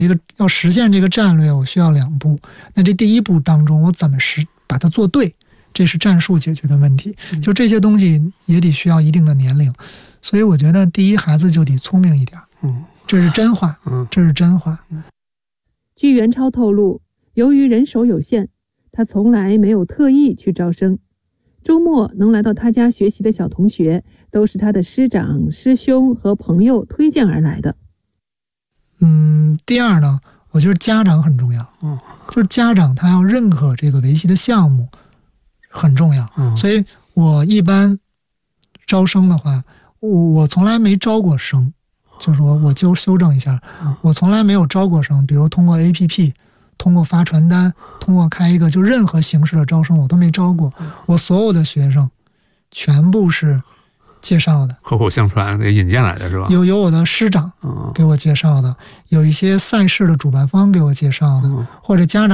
要实现这个战略，我需要2步。那这第一步当中，我怎么把它做对，这是战术解决的问题。就这些东西也得需要一定的年龄，所以我觉得第一，孩子就得聪明一点。这是真话。这是真话。 据袁超透露，由于人手有限，他从来没有特意去招生。周末能来到他家学习的小同学，都是他的师长、师兄和朋友推荐而来的。 第二呢，我觉得家长很重要。就是家长他要认可这个围棋的项目很重要。所以我一般招生的话，我从来没招过生，就是说我就修正一下，我从来没有招过生，比如通过 APP， 通过发传单，通过开一个就任何形式的招生我都没招过。我所有的学生全部是介绍的， 口口相传给引荐来的是吧？ 有我的师长给我介绍的，有一些赛事的主办方给我介绍的，或者家长